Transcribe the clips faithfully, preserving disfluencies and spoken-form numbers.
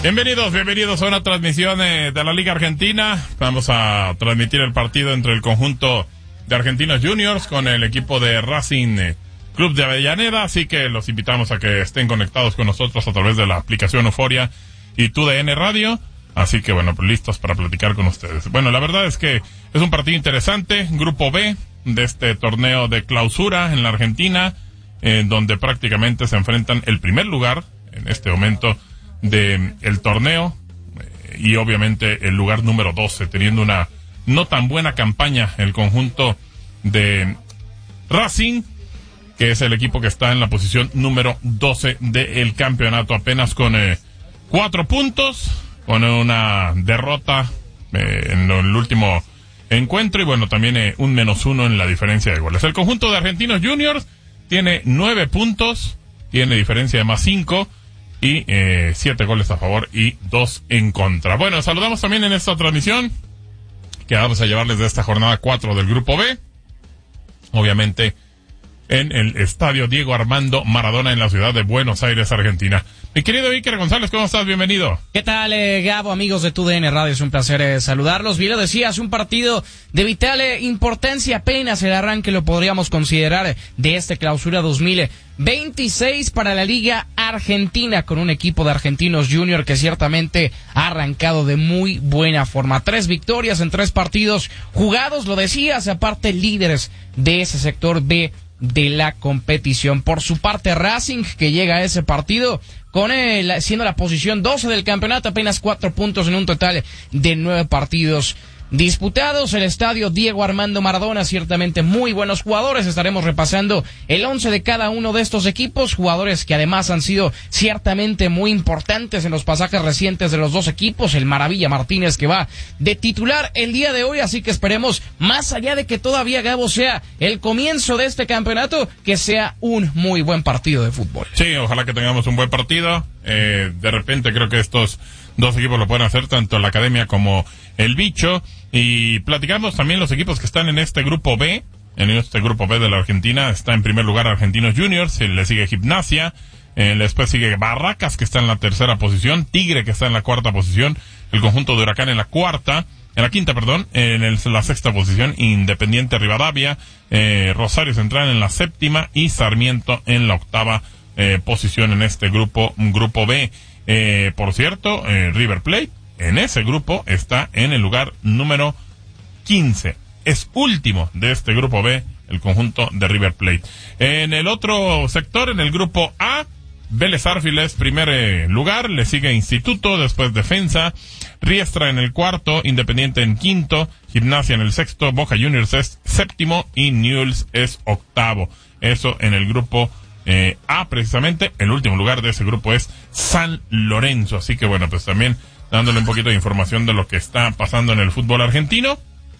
Bienvenidos, bienvenidos a una transmisión eh, de la Liga Argentina. Vamos a transmitir el partido entre el conjunto de Argentinos Juniors con el equipo de Racing eh, Club de Avellaneda, así que los invitamos a que estén conectados con nosotros a través de la aplicación Euforia y T U D N Radio, así que bueno, pues listos para platicar con ustedes. Bueno, la verdad es que es un partido interesante, Grupo B de este torneo de clausura en la Argentina, eh, donde prácticamente se enfrentan el primer lugar en este momento de el torneo eh, y obviamente el lugar número doce, teniendo una no tan buena campaña el conjunto de Racing, que es el equipo que está en la posición número doce del campeonato, apenas con eh, cuatro puntos, con una derrota eh, en el último encuentro y bueno, también eh, un menos uno en la diferencia de goles. El conjunto de Argentinos Juniors tiene nueve puntos, tiene diferencia de más cinco y eh, siete goles a favor y dos en contra. Bueno, saludamos también en esta transmisión que vamos a llevarles de esta jornada cuatro del Grupo B, obviamente en el Estadio Diego Armando Maradona en la ciudad de Buenos Aires, Argentina. Mi querido Iker González, ¿cómo estás? Bienvenido. ¿Qué tal, eh, Gabo, amigos de T U D N Radio? Es un placer eh, saludarlos. Bien lo decías, un partido de vital eh, importancia, apenas el arranque lo podríamos considerar eh, de este clausura dos mil veintiséis para la Liga Argentina, con un equipo de Argentinos Junior que ciertamente ha arrancado de muy buena forma. Tres victorias en tres partidos jugados, lo decías, aparte líderes de ese sector B de la competición. Por su parte, Racing, que llega a ese partido con el, siendo la posición doce del campeonato, apenas cuatro puntos en un total de nueve partidos disputados. El estadio Diego Armando Maradona, ciertamente muy buenos jugadores. Estaremos repasando el once de cada uno de estos equipos, jugadores que además han sido ciertamente muy importantes en los pasajes recientes de los dos equipos. El Maravilla Martínez, que va de titular el día de hoy, así que esperemos, más allá de que todavía, Gabo, sea el comienzo de este campeonato, que sea un muy buen partido de fútbol. Sí, ojalá que tengamos un buen partido. Eh, de repente creo que estos dos equipos lo pueden hacer, tanto la Academia como el Bicho. Y platicamos también los equipos que están en este Grupo B. En este Grupo B de la Argentina está en primer lugar Argentinos Juniors, le sigue Gimnasia, eh, después sigue Barracas, que está en la tercera posición, Tigre, que está en la cuarta posición, el conjunto de Huracán en la cuarta, en la quinta, perdón, en el, la sexta posición, Independiente Rivadavia, eh, Rosario Central en la séptima y Sarmiento en la octava eh, posición en este grupo, Grupo B. Eh, por cierto, eh, River Plate en ese grupo está en el lugar número quince. Es último de este Grupo B, el conjunto de River Plate. En el otro sector, en el Grupo A, Vélez Arfiel es primer eh, lugar, le sigue Instituto, después Defensa, Riestra en el cuarto, Independiente en quinto, Gimnasia en el sexto, Boca Juniors es séptimo y Newell's es octavo. Eso en el Grupo eh, A, precisamente. El último lugar de ese grupo es San Lorenzo, así que bueno, pues también dándole un poquito de información de lo que está pasando en el fútbol argentino.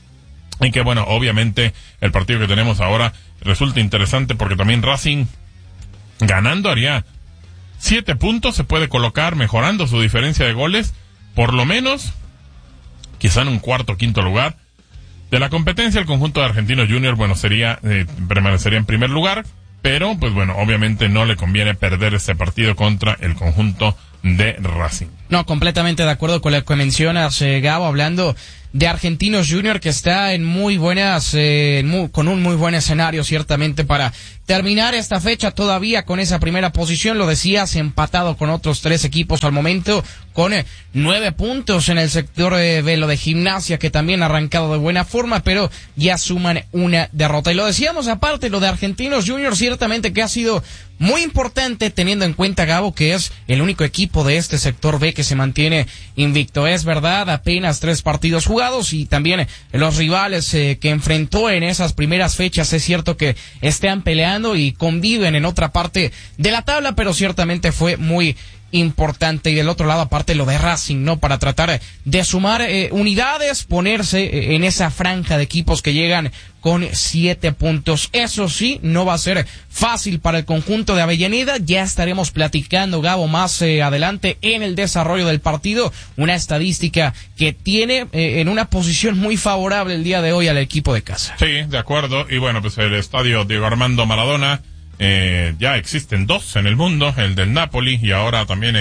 Y que bueno, obviamente el partido que tenemos ahora resulta interesante porque también Racing, ganando, haría siete puntos, se puede colocar mejorando su diferencia de goles, por lo menos, quizá en un cuarto o quinto lugar de la competencia. El conjunto de Argentinos Juniors, bueno, sería, eh, permanecería en primer lugar, pero pues bueno, obviamente no le conviene perder este partido contra el conjunto de Racing. No, completamente de acuerdo con lo que mencionas, eh, Gabo, hablando de Argentinos Junior, que está en muy buenas, eh, muy, con un muy buen escenario ciertamente para terminar esta fecha todavía con esa primera posición. Lo decías, empatado con otros tres equipos al momento, con eh, nueve puntos en el sector eh, de lo de Gimnasia, que también ha arrancado de buena forma, pero ya suman una derrota. Y lo decíamos, aparte, lo de Argentinos Junior, ciertamente que ha sido muy importante, teniendo en cuenta, Gabo, que es el único equipo de este sector B que se mantiene invicto. Es verdad, apenas tres partidos jugados y también los rivales eh, que enfrentó en esas primeras fechas, es cierto que están peleando y conviven en otra parte de la tabla, pero ciertamente fue muy importante. Y del otro lado, aparte, lo de Racing, ¿no? Para tratar de sumar eh, unidades, ponerse eh, en esa franja de equipos que llegan con siete puntos. Eso sí, no va a ser fácil para el conjunto de Avellaneda. Ya estaremos platicando, Gabo, más eh, adelante en el desarrollo del partido, una estadística que tiene eh, en una posición muy favorable el día de hoy al equipo de casa. Sí, de acuerdo. Y bueno, pues el estadio Diego Armando Maradona, Eh, ya existen dos en el mundo, el del Napoli y ahora también eh,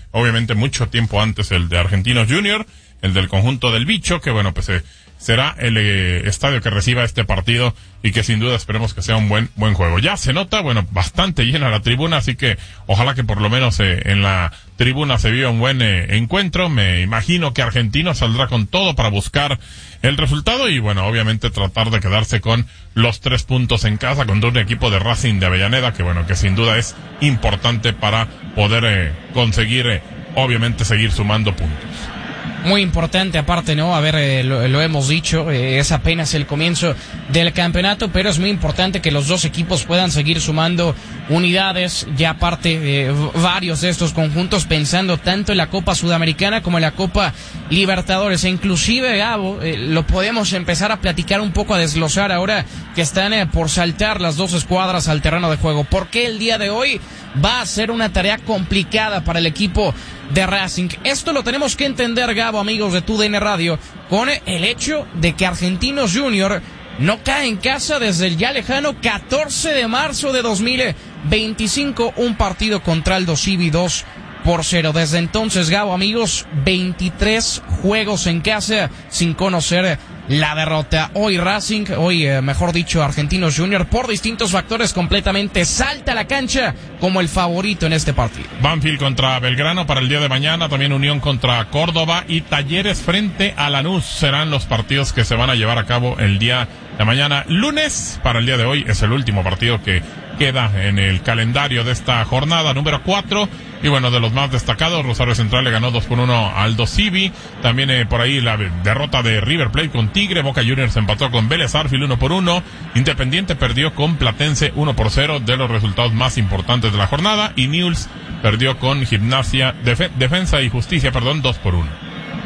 obviamente mucho tiempo antes el de Argentinos Junior, el del conjunto del Bicho, que bueno, pues eh, será el eh, estadio que reciba este partido y que sin duda esperemos que sea un buen buen juego. Ya se nota, bueno, bastante llena la tribuna, así que ojalá que por lo menos eh, en la tribuna se viva un buen eh, encuentro. Me imagino que Argentino saldrá con todo para buscar el resultado y bueno, obviamente tratar de quedarse con los tres puntos en casa contra un equipo de Racing de Avellaneda, que bueno, que sin duda es importante para poder eh, conseguir, eh, obviamente, seguir sumando puntos. Muy importante aparte, ¿no? A ver, eh, lo, lo hemos dicho, eh, es apenas el comienzo del campeonato, pero es muy importante que los dos equipos puedan seguir sumando unidades, ya aparte eh, varios de estos conjuntos pensando tanto en la Copa Sudamericana como en la Copa Libertadores, e inclusive, Gabo, eh, lo podemos empezar a platicar un poco, a desglosar ahora que están eh, por saltar las dos escuadras al terreno de juego. ¿Por qué el día de hoy va a ser una tarea complicada para el equipo de Racing? Esto lo tenemos que entender, Gabo, amigos de T U D N Radio, con el hecho de que Argentinos Junior no cae en casa desde el ya lejano catorce de marzo de dos mil veinticinco, un partido contra Aldo Civi dos por cero. Desde entonces, Gabo, amigos, veintitrés juegos en casa sin conocer la derrota. Hoy Racing, hoy eh, mejor dicho Argentinos Junior, por distintos factores completamente salta a la cancha como el favorito en este partido. Banfield contra Belgrano para el día de mañana, también Unión contra Córdoba y Talleres frente a Lanús serán los partidos que se van a llevar a cabo el día de mañana. Lunes, para el día de hoy, es el último partido que queda en el calendario de esta jornada número cuatro. Y bueno, de los más destacados, Rosario Central le ganó dos por uno a Aldo Civi. También eh, por ahí la derrota de River Plate con Tigre. Boca Juniors empató con Vélez Sarsfield uno por uno. Independiente perdió con Platense uno por cero, de los resultados más importantes de la jornada. Y Newell's perdió con Gimnasia, Def- Defensa y Justicia, perdón, dos por uno.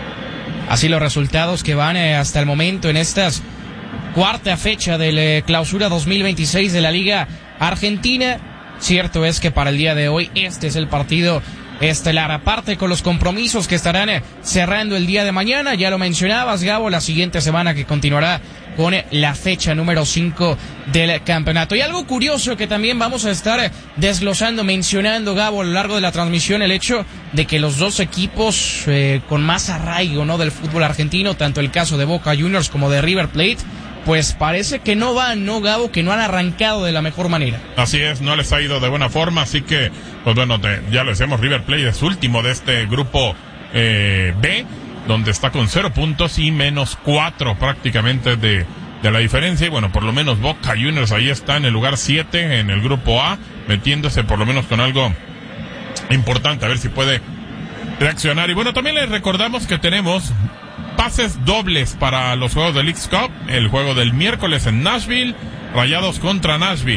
Así los resultados que van eh, hasta el momento en estas cuarta fecha de la clausura dos mil veintiséis de la Liga Argentina. Cierto es que para el día de hoy este es el partido estelar, aparte con los compromisos que estarán cerrando el día de mañana. Ya lo mencionabas, Gabo, la siguiente semana que continuará con la fecha número cinco del campeonato. Y algo curioso que también vamos a estar desglosando, mencionando, Gabo, a lo largo de la transmisión, el hecho de que los dos equipos eh, con más arraigo, ¿no?, del fútbol argentino, tanto el caso de Boca Juniors como de River Plate, pues parece que no van, ¿no, Gabo? Que no han arrancado de la mejor manera. Así es, no les ha ido de buena forma, así que, pues bueno, te, ya lo decíamos, River Plate es último de este grupo eh, B, donde está con cero puntos y menos cuatro prácticamente de, de la diferencia. Y bueno, por lo menos Boca Juniors ahí está en el lugar siete en el grupo A, metiéndose por lo menos con algo importante, a ver si puede reaccionar. Y bueno, también les recordamos que tenemos pases dobles para los juegos de Leagues Cup, el juego del miércoles en Nashville, Rayados contra Nashville,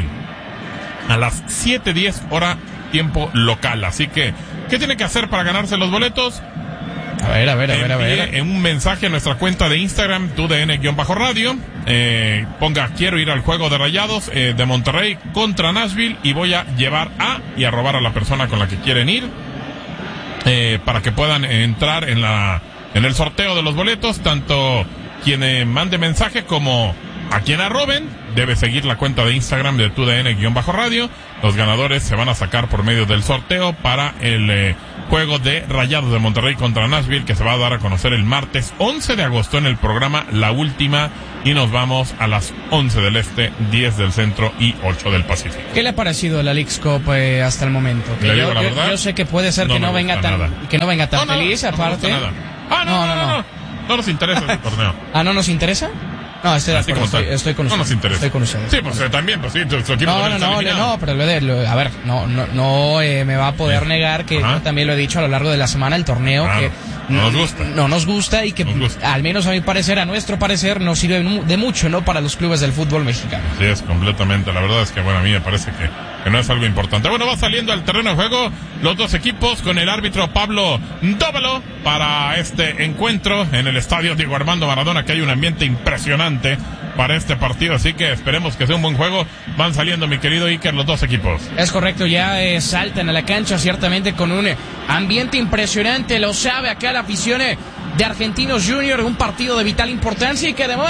a las siete diez hora tiempo local. Así que, ¿qué tiene que hacer para ganarse los boletos? A ver, a ver, a ver, a ver. En un mensaje a nuestra cuenta de Instagram, T U D N-radio, eh, ponga, quiero ir al juego de Rayados eh, de Monterrey contra Nashville y voy a llevar a y a robar a la persona con la que quieren ir, eh, para que puedan entrar en la en el sorteo de los boletos. Tanto quien eh, mande mensaje como a quien arroben debe seguir la cuenta de Instagram de T U D N-radio. Los ganadores se van a sacar por medio del sorteo para el eh, juego de Rayados de Monterrey contra Nashville, que se va a dar a conocer el martes once de agosto en el programa La Última, y nos vamos a las once del este, diez del centro y ocho del Pacífico. ¿Qué le ha parecido la Leagues Cup eh, hasta el momento? Que ¿Le yo, digo la yo, verdad? yo sé que puede ser No que no me venga gusta tan nada. que no venga tan No, no, feliz, no me aparte. gusta nada. Ah, no, no, no, no, no. No nos interesa ese torneo. Ah, ¿no nos interesa? No, estoy de Así acuerdo, como estoy, tal. estoy con No ustedes. nos interesa. Estoy con ustedes. Sí, pues eh, también, pues sí, tu, tu equipo No, no, también está no, eliminado. no, pero lo de, lo- a ver, no, no, no eh, me va a poder Sí. negar que Ajá. yo también lo he dicho a lo largo de la semana, el torneo Claro. que No nos gusta. no nos gusta y que Nos gusta. al menos a mi parecer, a nuestro parecer, nos sirve mu- de mucho, ¿no?, para los clubes del fútbol mexicano. Sí, es completamente. La verdad es que, bueno, a mí me parece que, que no es algo importante. Bueno, va saliendo al terreno de juego los dos equipos con el árbitro Pablo Dóvalo para este encuentro en el estadio Diego Armando Maradona, que hay un ambiente impresionante para este partido, así que esperemos que sea un buen juego. Van saliendo, mi querido Iker, los dos equipos. Es correcto, ya eh, saltan a la cancha ciertamente con un eh, ambiente impresionante, lo sabe acá la afición eh, de Argentinos Junior, un partido de vital importancia y que además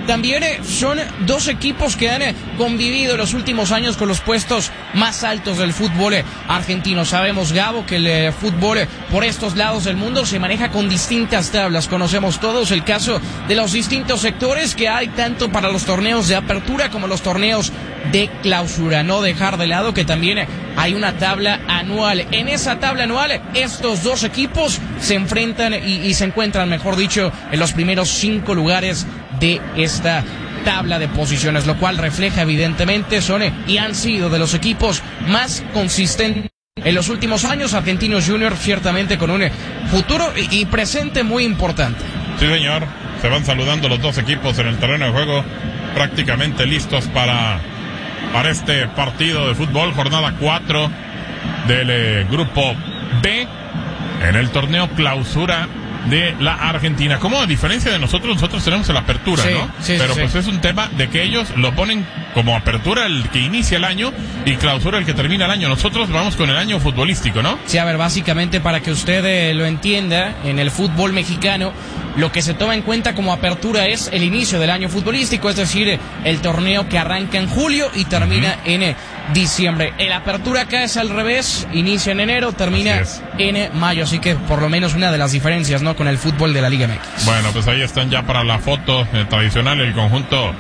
también eh, son dos equipos que han eh, convivido en los últimos años con los puestos más altos del fútbol eh, argentino. Sabemos, Gabo, que el eh, fútbol eh, por estos lados del mundo se maneja con distintas tablas. Conocemos todos el caso de los distintos sectores que hay tanto para los torneos de apertura como los torneos de clausura. No dejar de lado que también hay una tabla anual. En esa tabla anual estos dos equipos se enfrentan y, y se encuentran, mejor dicho, en los primeros cinco lugares de esta tabla de posiciones, lo cual refleja evidentemente son y han sido de los equipos más consistentes en los últimos años. Argentinos Junior ciertamente con un futuro y, y presente muy importante. Sí, señor, se van saludando los dos equipos en el terreno de juego, prácticamente listos para para este partido de fútbol, jornada cuatro del eh, grupo B en el torneo clausura de la Argentina. Como a diferencia de nosotros, nosotros tenemos la apertura, sí, ¿no? Sí, Pero sí, pues sí. es un tema de que ellos lo ponen como apertura el que inicia el año y clausura el que termina el año. Nosotros vamos con el año futbolístico, ¿no? Sí, a ver, básicamente para que usted eh, lo entienda, en el fútbol mexicano lo que se toma en cuenta como apertura es el inicio del año futbolístico, es decir, el torneo que arranca en julio y termina uh-huh. en eh, diciembre. El apertura acá es al revés, inicia en enero, termina en eh, mayo, así que por lo menos una de las diferencias, ¿no?, con el fútbol de la Liga M X. Bueno, pues ahí están ya para la foto eh, tradicional el conjunto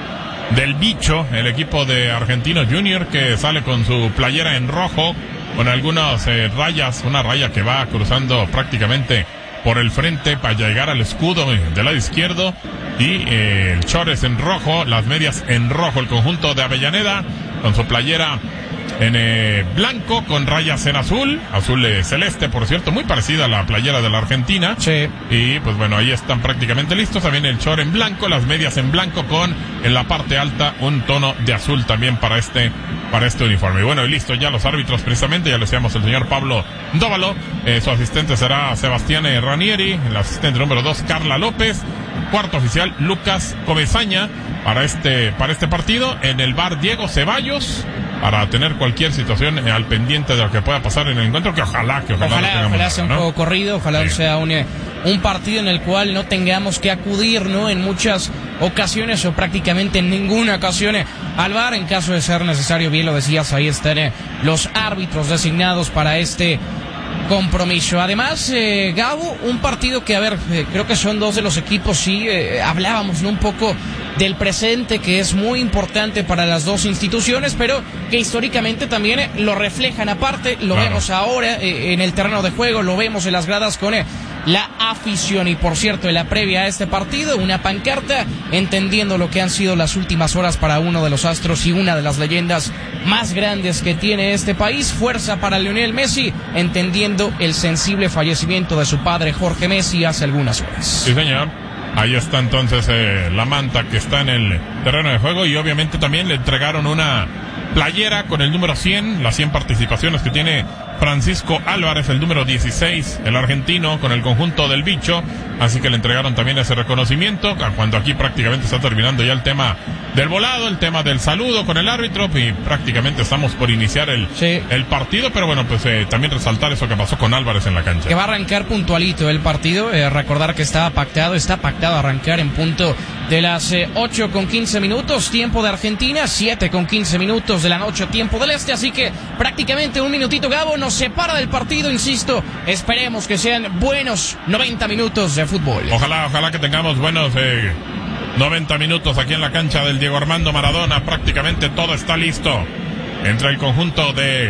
del Bicho, el equipo de Argentinos Junior, que sale con su playera en rojo, con algunas eh, rayas, una raya que va cruzando prácticamente por el frente para llegar al escudo del lado izquierdo, y eh, el short es en rojo, las medias en rojo, el conjunto de Avellaneda con su playera en eh, blanco con rayas en azul, azul eh, celeste, por cierto, muy parecida a la playera de la Argentina. Sí. Y pues bueno, ahí están prácticamente listos. También el short en blanco, las medias en blanco con en la parte alta un tono de azul también para este para este uniforme. Y bueno, y listo ya los árbitros, precisamente, ya lo decíamos, el señor Pablo Dóvalo, eh, su asistente será Sebastián eh, Ranieri, el asistente número dos Carla López, cuarto oficial Lucas Comesaña para este para este partido. En el bar Diego Ceballos, para tener cualquier situación eh, al pendiente de lo que pueda pasar en el encuentro, que ojalá, que ojalá Ojalá, no ojalá sea un ¿no? juego corrido, ojalá sí. sea un, un partido en el cual no tengamos que acudir, ¿no?, en muchas ocasiones o prácticamente en ninguna ocasión al V A R, en caso de ser necesario. Bien lo decías, ahí están eh, los árbitros designados para este compromiso. Además, eh, Gabo, un partido que, a ver, eh, creo que son dos de los equipos, sí, eh, hablábamos, ¿no?, un poco del presente, que es muy importante para las dos instituciones, pero que históricamente también eh, lo reflejan aparte, lo claro. vemos ahora eh, en el terreno de juego, lo vemos en las gradas con eh, la afición. Y por cierto, en la previa a este partido, una pancarta entendiendo lo que han sido las últimas horas para uno de los astros y una de las leyendas más grandes que tiene este país. Fuerza para Lionel Messi, entendiendo el sensible fallecimiento de su padre Jorge Messi hace algunas horas. Sí, señor. Ahí está entonces eh, la manta que está en el terreno de juego, y obviamente también le entregaron una playera con el número cien, las cien participaciones que tiene Francisco Álvarez, el número dieciséis, el argentino, con el conjunto del Bicho, así que le entregaron también ese reconocimiento, cuando aquí prácticamente está terminando ya el tema del volado, el tema del saludo con el árbitro, y prácticamente estamos por iniciar el, sí. el partido, pero bueno, pues eh, también resaltar eso que pasó con Álvarez en la cancha. Que va a arrancar puntualito el partido, eh, recordar que estaba pactado, está pactado arrancar en punto de las eh, ocho con quince minutos, tiempo de Argentina, siete con quince minutos de la noche, tiempo del este, así que prácticamente un minutito, Gabo, nos separa del partido, insisto, esperemos que sean buenos noventa minutos de fútbol. Ojalá, ojalá que tengamos buenos eh, noventa minutos aquí en la cancha del Diego Armando Maradona. Prácticamente todo está listo entre el conjunto de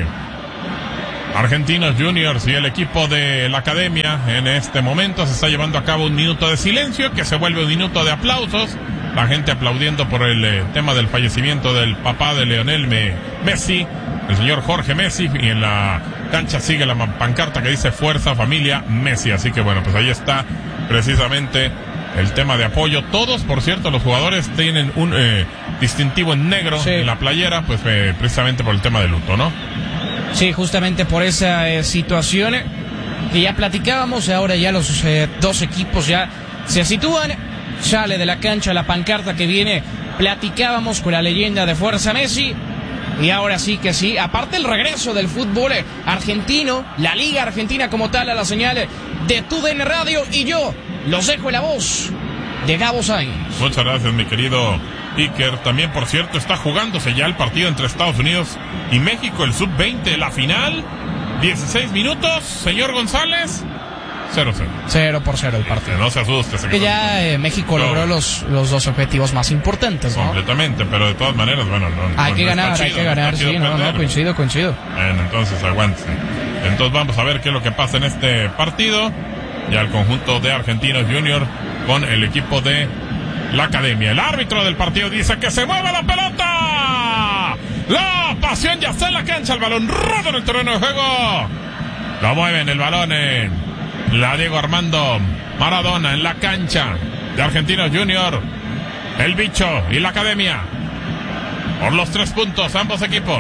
Argentinos Juniors y el equipo de la academia. En este momento se está llevando a cabo un minuto de silencio, que se vuelve un minuto de aplausos, la gente aplaudiendo por el eh, tema del fallecimiento del papá de Lionel Me- Messi, el señor Jorge Messi, y en la cancha sigue la pancarta que dice Fuerza Familia Messi. Así que bueno, pues ahí está precisamente el tema de apoyo. Todos, por cierto, los jugadores tienen un eh, distintivo en negro sí. en la playera, pues eh, precisamente por el tema de luto, ¿no? Sí, justamente por esa eh, situación que ya platicábamos. Ahora ya los eh, dos equipos ya se sitúan, sale de la cancha la pancarta que viene, platicábamos con la leyenda de Fuerza Messi. Y ahora sí que sí, aparte el regreso del fútbol argentino, la Liga Argentina como tal, a la señal de TUDN Radio, y yo los dejo en la voz de Gabo Sainz. Muchas gracias, mi querido Iker. También, por cierto, está jugándose ya el partido entre Estados Unidos y México, el sub veinte, la final. dieciséis minutos, señor González. cero cero. cero por cero el partido. No se asuste. Que ya eh, México no. logró los, los dos objetivos más importantes, ¿no? Completamente, pero de todas maneras, bueno, no. Hay no, que no ganar, chido, hay que ganar, no sí, no, no, coincido, coincido. Bueno, entonces aguántense. Entonces vamos a ver qué es lo que pasa en este partido. Ya el conjunto de Argentinos Junior con el equipo de la Academia. El árbitro del partido dice que se mueve la pelota. La pasión ya está en la cancha, el balón roda en el terreno de juego. Lo mueven el balón en la Diego Armando Maradona en la cancha de Argentinos Junior. El Bicho y la Academia por los tres puntos, ambos equipos.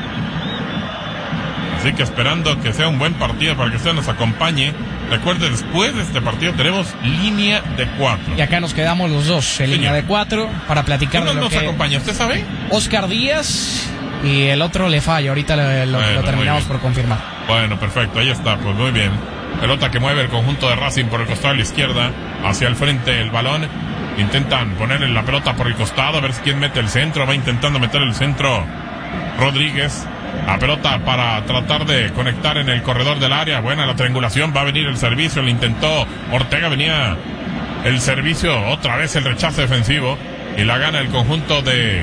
Así que esperando que sea un buen partido para que usted nos acompañe. Recuerde, después de este partido tenemos línea de cuatro. Y acá nos quedamos los dos en línea de cuatro para platicar de lo nos que... acompaña? ¿Usted sabe? Oscar Díaz y el otro le falla. Ahorita lo, lo, bueno, lo terminamos por confirmar. Bueno, perfecto. Ahí está, pues muy bien. Pelota que mueve el conjunto de Racing por el costado de la izquierda. Hacia el frente el balón. Intentan ponerle la pelota por el costado. A ver quién mete el centro. Va intentando meter el centro Rodríguez. La pelota para tratar de conectar en el corredor del área. Buena la triangulación. Va a venir el servicio. Lo intentó Ortega. Venía el servicio. Otra vez el rechazo defensivo. Y la gana el conjunto de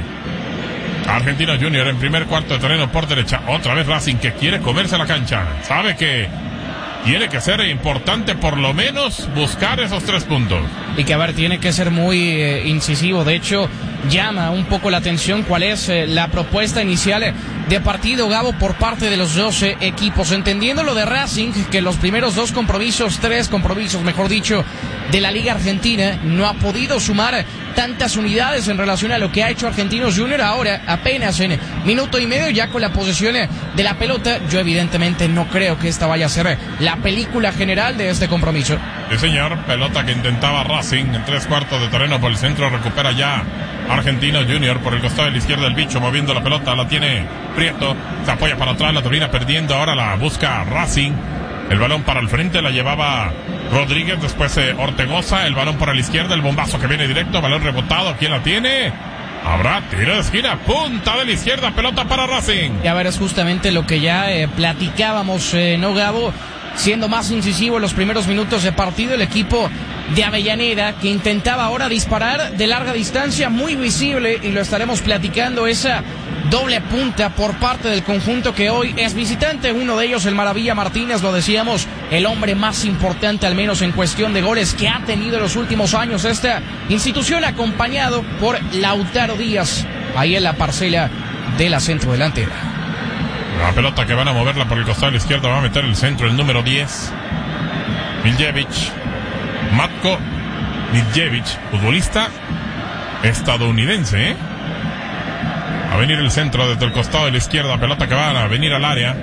Argentinos Junior en primer cuarto de terreno por derecha. Otra vez Racing que quiere comerse la cancha. Sabe que tiene que ser importante por lo menos buscar esos tres puntos. Y que a ver, tiene que ser muy eh, incisivo. De hecho, llama un poco la atención cuál es eh, la propuesta inicial de partido, Gabo, por parte de los doce equipos. Entendiendo lo de Racing, que los primeros dos compromisos, tres compromisos, mejor dicho, de la Liga Argentina, no ha podido sumar tantas unidades en relación a lo que ha hecho Argentinos Junior. Ahora, apenas en minuto y medio, ya con la posesión de la pelota. Yo evidentemente no creo que esta vaya a ser la película general de este compromiso. Sí, señor. Pelota que intentaba Racing en tres cuartos de terreno por el centro. Recupera ya Argentinos Junior por el costado de la izquierda. El Bicho moviendo la pelota. La tiene Prieto. Se apoya para atrás. La termina perdiendo. Ahora la busca Racing. El balón para el frente la llevaba Rodríguez. Después eh, Ortegoza. El balón para la izquierda. El bombazo que viene directo. Balón rebotado. ¿Quién la tiene? Habrá tiro de esquina. Punta de la izquierda. Pelota para Racing. Y a ver, es justamente lo que ya eh, platicábamos, eh, ¿no, Gabo? Siendo más incisivo en los primeros minutos de partido, el equipo de Avellaneda, que intentaba ahora disparar de larga distancia, muy visible, y lo estaremos platicando, esa doble punta por parte del conjunto que hoy es visitante. Uno de ellos, el Maravilla Martínez, lo decíamos, el hombre más importante, al menos en cuestión de goles, que ha tenido en los últimos años esta institución, acompañado por Lautaro Díaz, ahí en la parcela de la centrodelantera. La pelota que van a moverla por el costado de la izquierda, va a meter el centro, el número diez, Miljevic, Matko Miljevic, futbolista estadounidense, ¿eh? Va a venir el centro desde el costado de la izquierda, pelota que va a venir al área.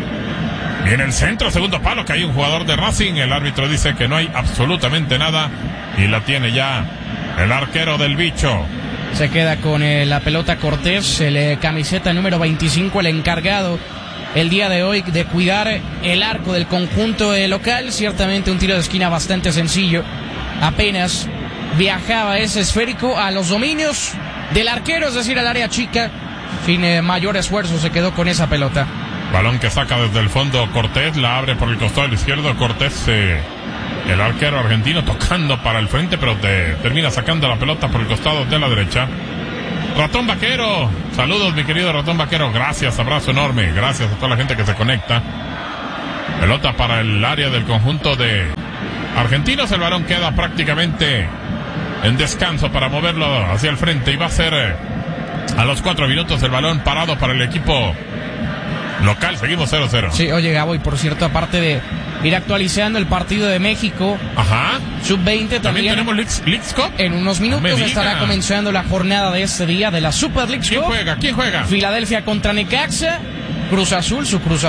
Viene el centro, segundo palo, que hay un jugador de Racing. El árbitro dice que no hay absolutamente nada y la tiene ya el arquero del Bicho. Se queda con eh, la pelota Cortés, el eh, camiseta número veinticinco, el encargado el día de hoy de cuidar el arco del conjunto eh, local. Ciertamente un tiro de esquina bastante sencillo. Apenas viajaba ese esférico a los dominios del arquero, es decir, al área chica. Sin eh, mayor esfuerzo se quedó con esa pelota. Balón que saca desde el fondo Cortés, la abre por el costado del izquierdo. Cortés, eh, el arquero argentino, tocando para el frente, pero te, termina sacando la pelota por el costado de la derecha. Ratón Vaquero, saludos mi querido Ratón Vaquero, gracias, abrazo enorme, gracias a toda la gente que se conecta. Pelota para el área del conjunto de Argentinos. El balón queda prácticamente en descanso para moverlo hacia el frente y va a ser eh, a los cuatro minutos el balón parado para el equipo local. Seguimos cero cero. Sí, oye Gabo, y por cierto, aparte de ir actualizando el partido de México, ajá, sub veinte, también, también tenemos Leagues Cup. En unos minutos no estará comenzando la jornada de este día de la Super League Cup. ¿Quién juega? ¿Quién juega? Filadelfia contra Necaxa, Cruz Azul, su Cruz Azul